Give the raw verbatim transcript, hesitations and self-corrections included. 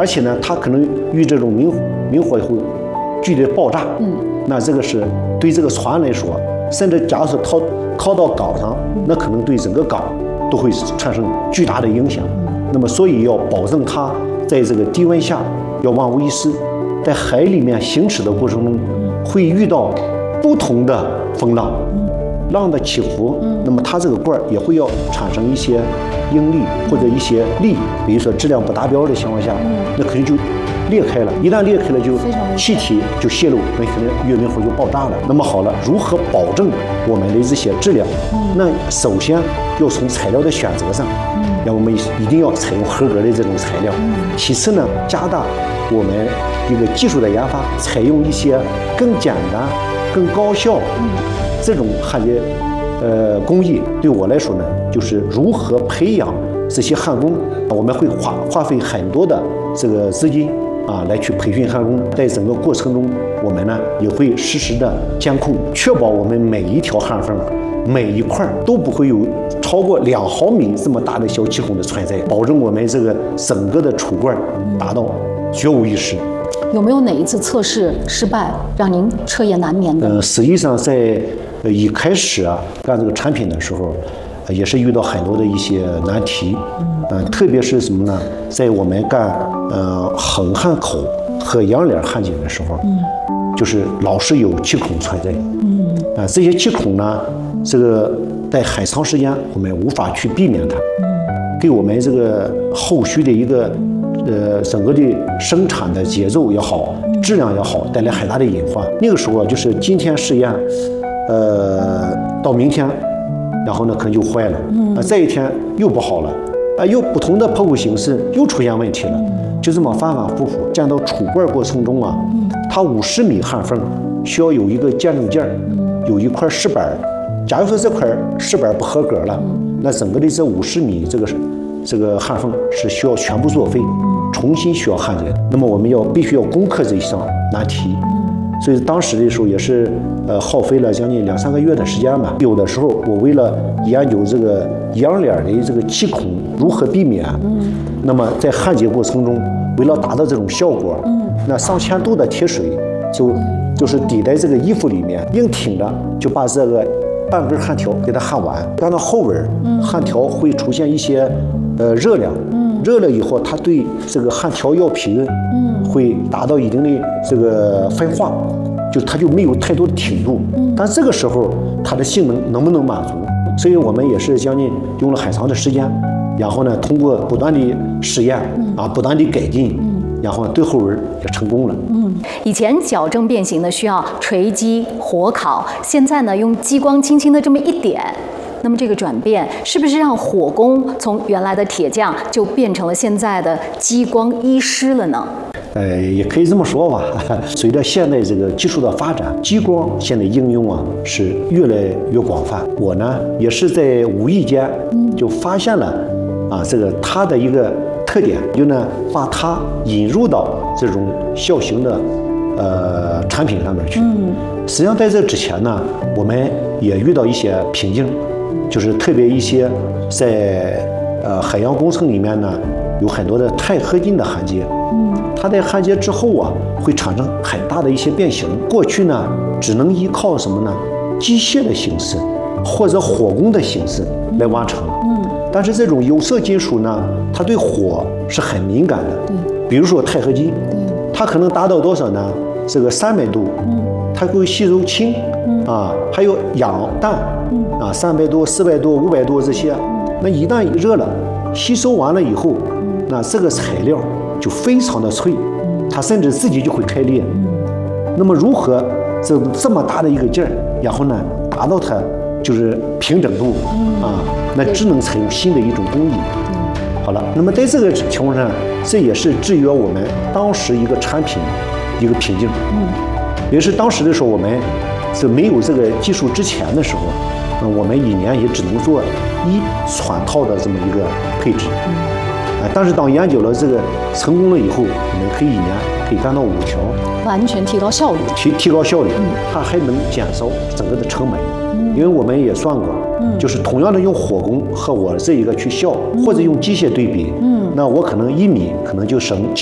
而且呢，它可能遇这种明明火以后剧烈爆炸，嗯，那这个是对这个船来说，甚至假如说靠靠到港上，那可能对整个港都会产生巨大的影响。那么，所以要保证它在这个低温下要万无一失，在海里面行驶的过程中会遇到不同的风浪。浪的起伏，那么它这个罐也会要产生一些应力或者一些力，比如说质量不达标的情况下，那肯定就裂开了。一旦裂开了，就气体就泄露，那可能月明火就爆炸了。那么好了，如何保证我们的这些质量？那首先要从材料的选择上，那我们一定要采用合格的这种材料。其次呢，加大我们一个技术的研发，采用一些更简单、更高效。这种焊接，呃，工艺对我来说呢，就是如何培养这些焊工，我们会花花费很多的这个资金啊，来去培训焊工。在整个过程中，我们呢也会实时的监控，确保我们每一条焊缝、每一块都不会有超过两毫米这么大的小气孔的存在，保证我们这个整个的储罐达到绝无一失。 有没有哪一次测试失败，让您彻夜难眠的？ 呃，实际上在呃一开始啊干这个产品的时候，呃、也是遇到很多的一些难题。嗯、呃，特别是什么呢？在我们干呃横焊口和阳脸焊接的时候，嗯，就是老是有气孔存在。嗯，啊、呃，这些气孔呢，这个在很长时间我们无法去避免它。嗯，给我们这个后续的一个。呃，整个的生产的节奏也好，质量也好，带来很大的隐患。那个时候啊，就是今天试验，呃，到明天，然后呢可能就坏了，啊，再一天又不好了，啊，又不同的破口形式又出现问题了，就这么反反复复。见到储罐过程中啊，它五十米焊缝需要有一个见证件，有一块饰板。假如说这块饰板不合格了，那整个的这五十米这个这个焊缝是需要全部作废。重新需要焊接，那么我们要必须要攻克这一项难题，所以当时的时候也是呃耗费了将近两三个月的时间吧。有的时候我为了研究这个阳脸的这个气孔如何避免，嗯，那么在焊接过程中，为了达到这种效果，嗯，那上千度的铁水就就是抵在这个衣服里面，硬挺着就把这个半根焊条给它焊完。干到后边，焊条会出现一些呃热量。热了以后，它对这个焊条药皮，嗯，会达到一定的这个分化，就它就没有太多的挺度。嗯，但这个时候它的性能能不能满足？所以我们也是将近用了很长的时间，然后呢，通过不断的实验啊，不断的改进，然后最后也成功了。 嗯，以前矫正变形呢需要锤击、火烤，现在呢用激光轻轻的这么一点。那么这个转变是不是让火工从原来的铁匠就变成了现在的激光医师了呢？ 呃，也可以这么说吧。随着现在这个技术的发展，激光现在应用啊是越来越广泛。我呢也是在无意间就发现了啊这个它的一个特点，就呢把它引入到这种小型的呃产品上面去。嗯，实际上在这之前呢，我们也遇到一些瓶颈。就是特别一些在呃海洋工程里面呢，有很多的钛合金的焊接，嗯，它在焊接之后啊，会产生很大的一些变形。过去呢，只能依靠什么呢？机械的形式或者火工的形式来完成。嗯，但是这种有色金属呢，它对火是很敏感的。对，比如说钛合金，它可能达到多少呢？这个三百度，嗯，它会吸收氢，嗯啊，还有氧氮。啊，三百多、四百多、五百多这些，那一旦热了，吸收完了以后，那这个材料就非常的脆，它甚至自己就会开裂。那么如何这这么大的一个劲儿，然后呢达到它就是平整度啊，那只能采用新的一种工艺。好了，那么在这个情况下，这也是制约我们当时一个产品一个瓶颈。嗯，也是当时的时候我们是没有这个技术之前的时候。我们一年也只能做一船套的这么一个配置，啊，但是当研究了这个成功了以后，我们可以一年可以干到五条， 完全提高效率， 提提高效率，它还能减少整个的成本，因为我们也算过，就是同样的用火工和我这一个去效，或者用机械对比，嗯，那我可能一米可能就省几。